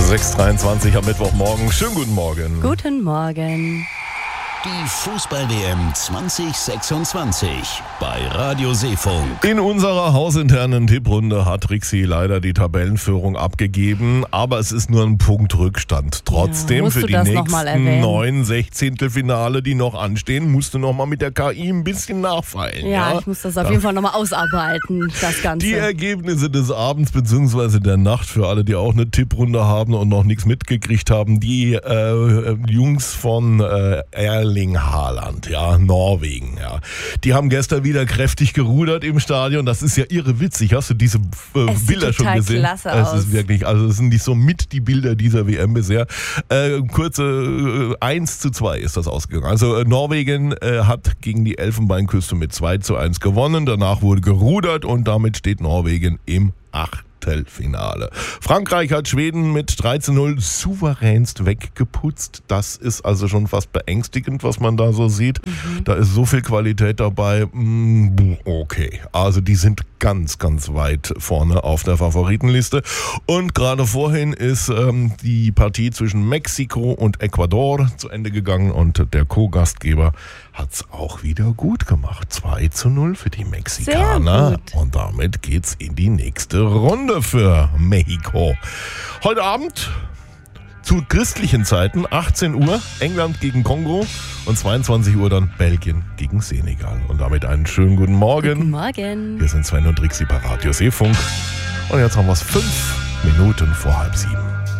6:23 am Mittwochmorgen. Schönen guten Morgen. Guten Morgen. Die Fußball-WM 2026 bei Radio Seefunk. In unserer hausinternen Tipprunde hat Rixi leider die Tabellenführung abgegeben, aber es ist nur ein Punkt Rückstand. Trotzdem für die nächsten 9 Sechzehntelfinale, die noch anstehen, musst du nochmal mit der KI ein bisschen nachfeilen. Ja, ich muss das auf jeden Fall nochmal ausarbeiten, das Ganze. Die Ergebnisse des Abends bzw. der Nacht für alle, die auch eine Tipprunde haben und noch nichts mitgekriegt haben, die Jungs von Erling Haaland, ja, Norwegen, ja. Die haben gestern wieder kräftig gerudert im Stadion. Das ist ja irre witzig. Hast du diese Bilder schon gesehen? Klasse es ist wirklich, also es sind nicht so mit die Bilder dieser WM bisher. Kurze 1:2 ist das ausgegangen. Also Norwegen hat gegen die Elfenbeinküste mit 2:1 gewonnen. Danach wurde gerudert und damit steht Norwegen im Achtelfinale. Frankreich hat Schweden mit 3:0 souveränst weggeputzt. Das ist also schon fast beängstigend, was man da so sieht. Da ist so viel Qualität dabei. Okay, also die sind ganz, ganz weit vorne auf der Favoritenliste. Und gerade vorhin ist die Partie zwischen Mexiko und Ecuador zu Ende gegangen und der Co-Gastgeber hat es auch wieder gut gemacht. 2:0 für die Mexikaner. Sehr gut. Und damit geht's in die nächste Runde für Mexiko. Heute Abend zu christlichen Zeiten, 18 Uhr, England gegen Kongo und 22 Uhr dann Belgien gegen Senegal. Und damit einen schönen guten Morgen. Guten Morgen. Wir sind Sven und Rixi bei Radio Seefunk. Und jetzt haben wir es 5 Minuten vor 6:30.